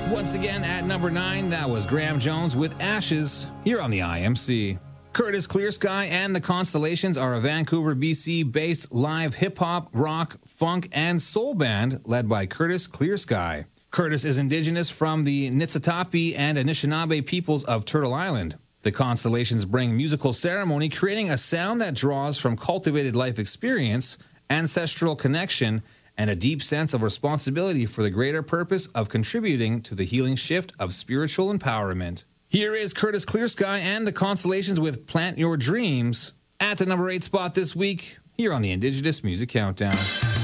Once again, at number 9, that was Graham Jones with Ashes here on the IMC. Curtis Clearsky and the Constellations are a Vancouver, BC-based live hip-hop, rock, funk, and soul band led by Curtis Clearsky. Curtis is indigenous from the Niitsitapi and Anishinaabe peoples of Turtle Island. The Constellations bring musical ceremony, creating a sound that draws from cultivated life experience, ancestral connection, and a deep sense of responsibility for the greater purpose of contributing to the healing shift of spiritual empowerment. Here is Curtis Clearsky and the Constellations with Plant Your Dreams at the number 8 spot this week here on the Indigenous Music Countdown.